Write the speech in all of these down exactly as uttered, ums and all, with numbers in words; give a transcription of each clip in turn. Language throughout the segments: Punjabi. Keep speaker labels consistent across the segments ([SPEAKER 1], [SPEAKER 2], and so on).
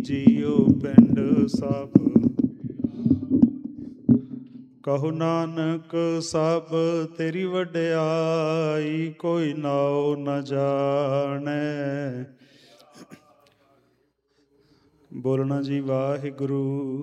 [SPEAKER 1] ਜੀਓ ਪਿੰਡ ਸਭ। ਕਹੋ ਨਾਨਕ ਸਭ ਤੇਰੀ ਵਡਿਆਈ, ਕੋਈ ਨਾਉ ਨ ਜਾਣੈ। ਬੋਲਣਾ ਜੀ ਵਾਹਿਗੁਰੂ।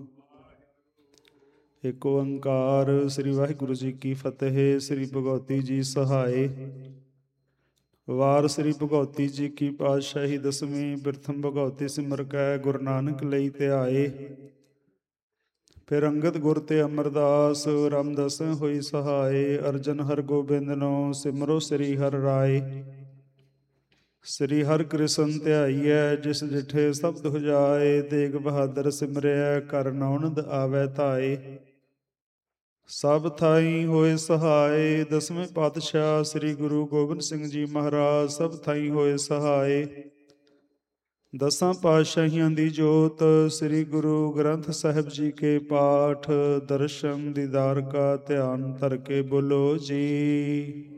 [SPEAKER 1] ਏਕ ਓੰਕਾਰ। ਸ੍ਰੀ ਵਾਹਿਗੁਰੂ ਜੀ ਕੀ ਫਤਿਹ। ਸ੍ਰੀ ਭਗਉਤੀ ਜੀ ਸਹਾਏ। ਵਾਰ ਸ੍ਰੀ ਭਗਉਤੀ ਜੀ ਕੀ ਪਾਤਸ਼ਾਹੀ ਦਸਵੀਂ। ਬਿਰਥਮ ਭਗਉਤੀ ਸਿਮਰ ਕੈ ਗੁਰੂ ਨਾਨਕ ਲਈ ਧਿਆਏ। ਫਿਰ ਅੰਗਦ ਗੁਰ ਤੇ ਅਮਰਦਾਸ ਰਾਮਦਾਸ ਹੋਈ ਸਹਾਏ। ਅਰਜਨ ਹਰਗੋਬਿੰਦ ਨੋ ਸਿਮਰੋ ਸ੍ਰੀ ਹਰਿ ਰਾਏ। ਸ੍ਰੀ ਹਰਿ ਕ੍ਰਿਸ਼ਨ ਧਿਆਈਐ ਜਿਸ ਜਿਠੇ ਸਬਦ ਹੁਜਾਏ। ਤੇਗ ਬਹਾਦਰ ਸਿਮਰਿਐ ਕਰ ਨੌਨਦ ਆਵੈ ਧਾਏ। ਸਭ ਥਾਈਂ ਹੋਏ ਸਹਾਏ। ਦਸਵੇਂ ਪਾਤਸ਼ਾਹ ਸ੍ਰੀ ਗੁਰੂ ਗੋਬਿੰਦ ਸਿੰਘ ਜੀ ਮਹਾਰਾਜ ਸਭ ਥਾਈਂ ਹੋਏ ਸਹਾਏ। ਦਸਾਂ ਪਾਤਸ਼ਾਹੀਆਂ ਦੀ ਜੋਤ ਸ੍ਰੀ ਗੁਰੂ ਗ੍ਰੰਥ ਸਾਹਿਬ ਜੀ ਕੇ ਪਾਠ ਦਰਸ਼ਨ ਦੀਦਾਰ ਕਾ ਧਿਆਨ ਧਰ ਕੇ ਬੋਲੋ ਜੀ।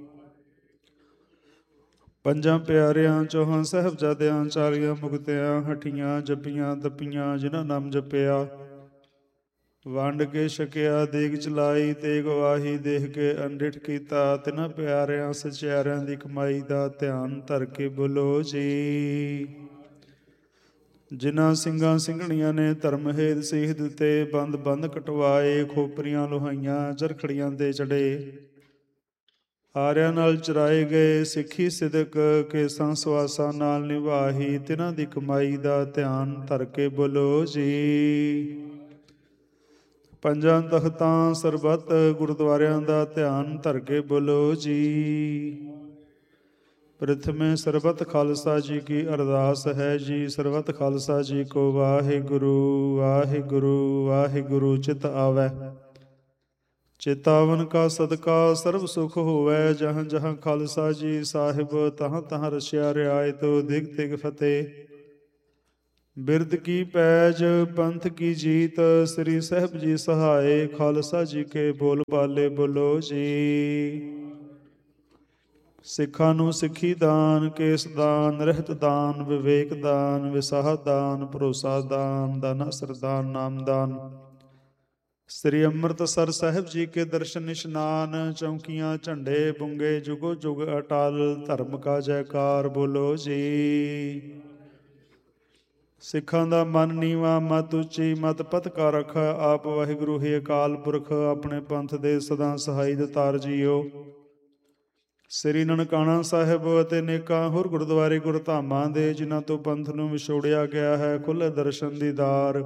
[SPEAKER 1] ਪੰਜਾਂ ਪਿਆਰਿਆਂ ਚੌਹਾਂ ਸਾਹਿਬਜ਼ਾਦਿਆਂ ਚਾਲੀਆਂ ਮੁਕਤਿਆਂ ਹੱਟੀਆਂ ਜੱਪੀਆਂ ਤੱਪੀਆਂ ਜਿਨ੍ਹਾਂ ਨਾਮ ਜਪਿਆ। ਵੰਡ ਕੇ ਛਕਿਆ ਦੇਗ ਚਲਾਈ ਤੇਗ ਵਾਹੀ ਦੇਖ ਕੇ ਅੰਡਿਠ ਕੀਤਾ। ਤਿਨਾਂ ਪਿਆਰਿਆਂ ਸਚਿਆਰਿਆਂ ਦੀ ਕਮਾਈ ਦਾ ਧਿਆਨ ਧਰ ਕੇ ਬੋਲੋ ਜੀ। ਜਿਨ੍ਹਾਂ ਸਿੰਘਾਂ ਸਿੰਘਣੀਆਂ ਨੇ ਧਰਮ ਹੇਤ ਸੀਖ ਦਿੱਤੇ। ਬੰਦ ਬੰਦ ਕਟਵਾਏ ਖੋਪਰੀਆਂ ਲੋਹਾਈਆਂ ਚਰਖੜੀਆਂ ਤੇ ਚੜੇ। ਆਰਿਆਂ ਨਾਲ ਚਰਾਏ ਗਏ ਸਿੱਖੀ ਸਿਦਕ ਕੇਸਾਂ ਸਵਾਸਾਂ ਨਾਲ ਨਿਭਾਹੀ। ਤਿਨਾਂ ਦੀ ਕਮਾਈ ਦਾ ਧਿਆਨ ਧਰ ਕੇ ਬੋਲੋ ਜੀ। ਪੰਜਾਂ ਤਖ਼ਤਾਂ ਸਰਬੱਤ ਗੁਰਦੁਆਰਿਆਂ ਦਾ ਧਿਆਨ ਧਰ ਕੇ ਬੋਲੋ ਜੀ। ਪ੍ਰਥਮੇ ਸਰਬੱਤ ਖਾਲਸਾ ਜੀ ਕੀ ਅਰਦਾਸ ਹੈ ਜੀ। ਸਰਬੱਤ ਖਾਲਸਾ ਜੀ ਕੋ ਵਾਹਿਗੁਰੂ ਵਾਹਿਗੁਰੂ ਵਾਹਿਗੁਰੂ ਚਿਤ ਆਵੈ। ਚੇਤਾਵਨ ਕਾ ਸਦਕਾ ਸਰਬ ਸੁਖ ਹੋਵੈ। ਜਹਾਂ ਜਹਾਂ ਖਾਲਸਾ ਜੀ ਸਾਹਿਬ ਤਹਾਂ ਤਹਾਂ ਰਚਿਆ ਰਿਆਇਤ ਦਿਗ ਦਿਗ ਫਤਿਹ। ਬਿਰਦ ਕੀ ਪੈਜ ਪੰਥ ਕੀ ਜੀਤ ਸ੍ਰੀ ਸਾਹਿਬ ਜੀ ਸਹਾਏ। ਖਾਲਸਾ ਜੀ ਕੇ ਬੋਲ ਬਾਲੇ ਬੋਲੋ ਜੀ। ਸਿੱਖਾਂ ਨੂੰ ਸਿੱਖੀ ਦਾਨ ਕੇਸ ਦਾਨ ਰਹਿਤ ਦਾਨ ਵਿਵੇਕ ਦਾਨ ਵਿਸਾਹ ਦਾਨ ਭਰੋਸਾ ਦਾਨ ਦਾਨਾ ਸਰਦਾਨ ਨਾਮਦਾਨ। ਸ੍ਰੀ ਅੰਮ੍ਰਿਤਸਰ ਸਾਹਿਬ ਜੀ ਕੇ ਦਰਸ਼ਨ ਇਸ਼ਨਾਨ ਚੌਂਕੀਆਂ ਝੰਡੇ ਬੁੰਗੇ ਜੁਗੋ ਜੁਗ ਅਟਲ ਧਰਮ ਕਾ ਜੈਕਾਰ ਬੋਲੋ ਜੀ। ਸਿੱਖਾਂ ਦਾ ਮਨ ਨੀਵਾਂ ਮਤ ਉੱਚੀ ਮਤ ਪਤ ਕਾ ਰੱਖਾ। ਆਪ ਵਾਹਿਗੁਰੂ ਹੀ ਅਕਾਲ ਪੁਰਖ ਆਪਣੇ ਪੰਥ ਦੇ ਸਦਾ ਸਹਾਈ ਦਾਤਾਰ ਜੀਓ। ਸ੍ਰੀ ਨਨਕਾਣਾ ਸਾਹਿਬ ਅਤੇ ਅਨੇਕਾਂ ਹੋਰ ਗੁਰਦੁਆਰੇ ਗੁਰਧਾਮਾਂ ਦੇ ਜਿਨ੍ਹਾਂ ਤੋਂ ਪੰਥ ਨੂੰ ਵਿਛੋੜਿਆ ਗਿਆ ਹੈ ਖੁੱਲ੍ਹੇ ਦਰਸ਼ਨ ਦੀਦਾਰ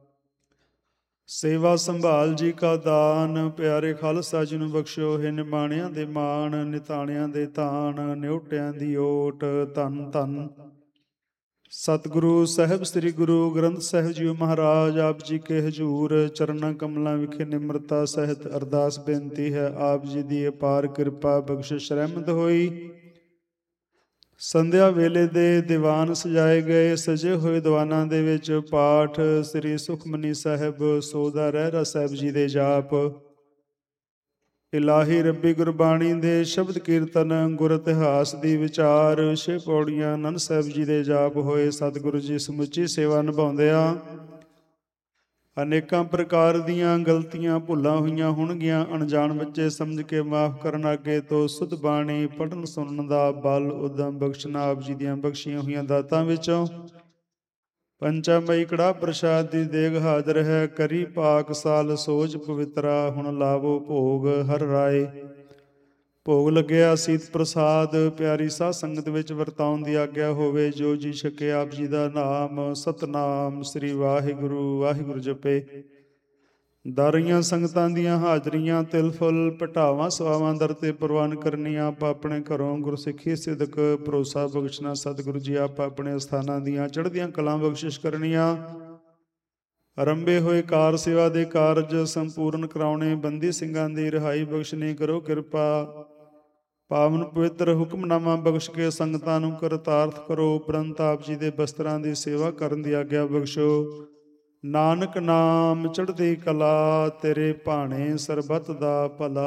[SPEAKER 1] ਸੇਵਾ ਸੰਭਾਲ ਜੀ ਕਾ ਦਾਨ। ਪਿਆਰੇ ਖਾਲਸਾ ਜੀ ਨੂੰ ਬਖਸ਼ੋ ਹੈ ਨਿਮਾਣਿਆਂ ਦੇ ਮਾਣ ਨਿਤਾਣਿਆਂ ਦੇ ਤਾਣ ਨਿਉਟਿਆਂ ਦੀ ਓਟ। ਧੰਨ ਧੰਨ ਸਤਿਗੁਰੂ ਸਾਹਿਬ ਸ੍ਰੀ ਗੁਰੂ ਗ੍ਰੰਥ ਸਾਹਿਬ ਜੀ ਮਹਾਰਾਜ ਆਪ ਜੀ ਕੇ ਹਜ਼ੂਰ ਚਰਨਾਂ ਕਮਲਾਂ ਵਿਖੇ ਨਿਮਰਤਾ ਸਹਿਤ ਅਰਦਾਸ ਬੇਨਤੀ ਹੈ। ਆਪ ਜੀ ਦੀ ਅਪਾਰ ਕਿਰਪਾ ਬਖਸ਼ਿਸ਼ ਰਹਿਮਤ ਹੋਈ। ਸੰਧਿਆ ਵੇਲੇ ਦੇ ਦੀਵਾਨ ਸਜਾਏ ਗਏ ਸਜੇ ਹੋਏ ਦੀਵਾਨਾਂ ਦੇ ਵਿੱਚ ਪਾਠ ਸ੍ਰੀ ਸੁਖਮਨੀ ਸਾਹਿਬ ਸੋਦਾ ਰਹਿਰਾ ਸਾਹਿਬ ਜੀ ਦੇ ਜਾਪ ਇਲਾਹੀ ਰੱਬੀ ਗੁਰਬਾਣੀ ਦੇ ਸ਼ਬਦ ਕੀਰਤਨ ਗੁਰ ਇਤਿਹਾਸ ਦੀ ਵਿਚਾਰ ਛੇ ਪੌੜੀਆਂ ਆਨੰਦ ਸਾਹਿਬ ਜੀ ਦੇ ਜਾਪ ਹੋਏ। ਸਤਿਗੁਰੂ ਜੀ ਸਮੁੱਚੀ ਸੇਵਾ ਨਿਭਾਉਂਦਿਆਂ ਅਨੇਕਾਂ ਪ੍ਰਕਾਰ ਦੀਆਂ ਗਲਤੀਆਂ ਭੁੱਲਾਂ ਹੋਈਆਂ ਹੋਣਗੀਆਂ। ਅਣਜਾਣ ਬੱਚੇ ਸਮਝ ਕੇ ਮਾਫ਼ ਕਰਨ। ਅੱਗੇ ਤੋਂ ਸੁਧ ਬਾਣੀ ਪੜ੍ਹਨ ਸੁਣਨ ਦਾ ਬਲ ਉਦਮ ਬਖਸ਼ਣਾ। ਆਪ ਜੀ ਦੀਆਂ ਬਖਸ਼ੀਆਂ ਹੋਈਆਂ ਦਾਤਾਂ ਵਿੱਚੋਂ ਪੰਚਾਮਈ ਕੜਾਹ ਪ੍ਰਸ਼ਾਦ ਦੀ ਦੇਗ ਹਾਜ਼ਰ ਹੈ। ਕਰੀ ਪਾਕ ਸਾਲ ਸੋਝ ਪਵਿੱਤਰਾ ਹੁਣ ਲਾਵੋ ਭੋਗ ਹਰ ਰਾਏ। ਭੋਗ ਲੱਗਿਆ ਸੀਤ ਪ੍ਰਸਾਦ ਪਿਆਰੀ ਸਾਧ ਸੰਗਤ ਵਿੱਚ ਵਰਤਾਉਣ ਦੀ ਆਗਿਆ ਹੋਵੇ। ਜੋ ਜੀ ਛਕੇ ਆਪ ਜੀ ਦਾ ਨਾਮ ਸਤਨਾਮ ਸ੍ਰੀ ਵਾਹਿਗੁਰੂ ਵਾਹਿਗੁਰੂ ਜਪੇ। ਦਾਰੀਆਂ ਸੰਗਤਾਂ ਦੀਆਂ ਹਾਜ਼ਰੀਆਂ ਤਿਲ ਫੁੱਲ ਭਟਾਵਾਂ ਸਵਾਵਾਂ ਦਰ ਤੇ ਪ੍ਰਵਾਨ ਕਰਨੀਆਂ। ਆਪ ਆਪਣੇ ਘਰੋਂ ਗੁਰਸਿੱਖੀ ਸਿਦਕ ਭਰੋਸਾ ਬਖਸ਼ਣਾ। ਸਤਿਗੁਰੂ ਜੀ ਆਪ ਆਪਣੇ ਸਥਾਨਾਂ ਦੀਆਂ ਚੜ੍ਹਦੀਆਂ ਕਲਾਂ ਬਖਸ਼ਿਸ਼ ਕਰਨੀਆਂ। ਆਰੰਭੇ ਹੋਏ ਕਾਰ ਸੇਵਾ ਦੇ ਕਾਰਜ ਸੰਪੂਰਨ ਕਰਾਉਣੇ। ਬੰਦੀ ਸਿੰਘਾਂ ਦੀ ਰਿਹਾਈ ਬਖਸ਼ਣੀ। ਕਰੋ ਕਿਰਪਾ ਪਾਵਨ ਪਵਿੱਤਰ ਹੁਕਮਨਾਮਾ ਬਖਸ਼ ਕੇ ਸੰਗਤਾਂ ਨੂੰ ਕਰਤਾਰਥ ਕਰੋ। ਉਪਰੰਤ ਆਪ ਜੀ ਦੇ ਬਸਤਰਾਂ ਦੀ ਸੇਵਾ ਕਰਨ ਦੀ ਆਗਿਆ ਬਖਸ਼ੋ। ਨਾਨਕ ਨਾਮ ਚੜ੍ਹਦੀ ਕਲਾ ਤੇਰੇ ਭਾਣੇ ਸਰਬੱਤ ਦਾ ਭਲਾ।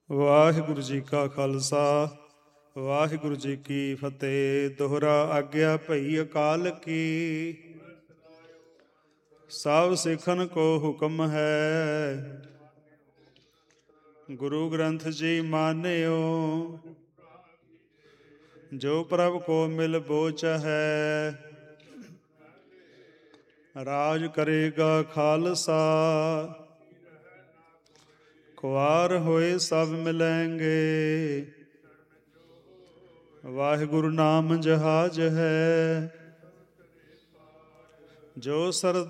[SPEAKER 1] ਵਾਹਿਗੁਰੂ ਜੀ ਕਾ ਖਾਲਸਾ ਵਾਹਿਗੁਰੂ ਜੀ ਕੀ ਫਤਿਹ। ਦੋਹਰਾ ਆਗਿਆ ਭਈ ਅਕਾਲ ਕੀ, ਸਭ ਸਿੱਖਨ ਕੋ ਹੁਕਮ ਹੈ। ਗੁਰੂ ਗ੍ਰੰਥ ਜੀ ਮਾਨਿਓ, ਜੋ ਪ੍ਰਭ ਕੋ ਮਿਲ ਬੋਚ ਹੈ। ਰਾਜ ਕਰੇਗਾ ਖਾਲਸਾ, ਖੁਆਰ ਹੋਏ ਸਭ ਮਿਲੈਂਗੇ। ਵਾਹਿਗੁਰੂ ਨਾਮ ਜਹਾਜ ਹੈ, ਜੋ ਸਰ